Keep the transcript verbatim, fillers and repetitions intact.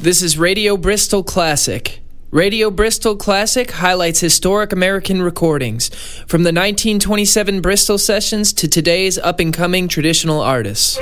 This is Radio Bristol Classic. Radio Bristol Classic highlights historic American recordings, from the nineteen twenty-seven Bristol sessions to today's up-and-coming traditional artists.